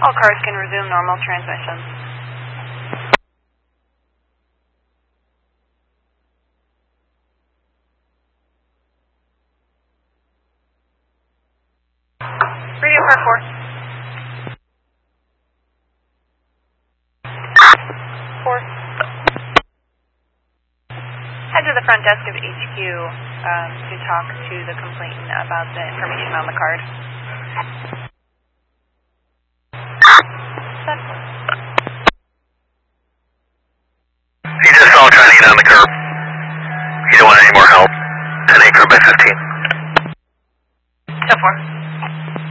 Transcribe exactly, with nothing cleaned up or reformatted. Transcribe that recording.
All cars can resume normal transmission. Radio Park four. Four. Head to the front desk of H Q um, to talk to the complainant about the information on the card. He just saw trying to get on the curb. He don't want any more help. ten eight curb by fifteen. So four.